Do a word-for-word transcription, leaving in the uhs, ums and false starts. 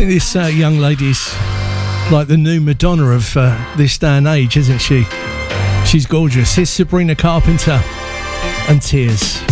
think this uh, young lady's like the new Madonna of uh, this day and age, isn't she? She's gorgeous. Here's Sabrina Carpenter and Tears.